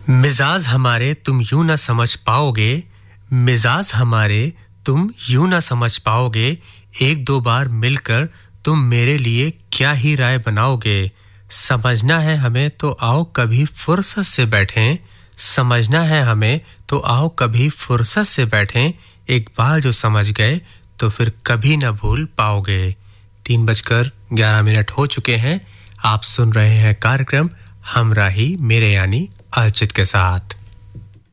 मिजाज हमारे तुम यूं ना समझ पाओगे, मिजाज हमारे तुम यूं ना समझ पाओगे, एक दो बार मिलकर तुम मेरे लिए क्या ही राय बनाओगे। समझना है हमें तो आओ कभी फुर्सत से बैठें, समझना है हमें तो आओ कभी फुर्सत से बैठें, एक बार जो समझ गए तो फिर कभी ना भूल पाओगे। 3:11 हो चुके हैं। आप सुन रहे हैं कार्यक्रम हमराही मेरे यानी अर्चित के साथ।